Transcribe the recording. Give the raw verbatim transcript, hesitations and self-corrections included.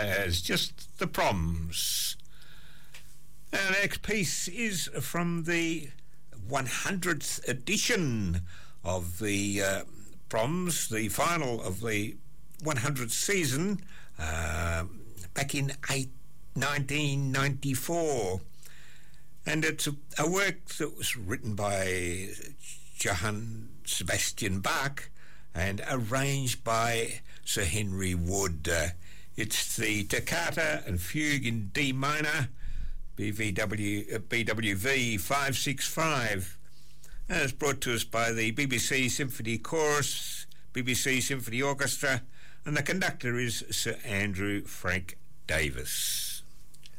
as just the Proms. Our next piece is from the one hundredth edition of the uh, Proms, the final of the one hundredth season, uh, back in nineteen ninety-four. And it's a, a work that was written by Johann Sebastian Bach and arranged by Sir Henry Wood. Uh, it's the Toccata and Fugue in D minor, B V W, uh, B W V five sixty-five. And it's brought to us by the B B C Symphony Chorus, B B C Symphony Orchestra, and the conductor is Sir Andrew Frank Davis.